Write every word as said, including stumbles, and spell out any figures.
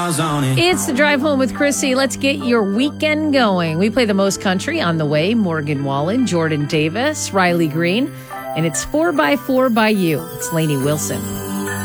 stars on it. It's the Drive Home with Chrissy. Let's get your weekend going. We play the most country on the way. Morgan Wallen, Jordan Davis, Riley Green, and it's four by four by you. It's Lainey Wilson.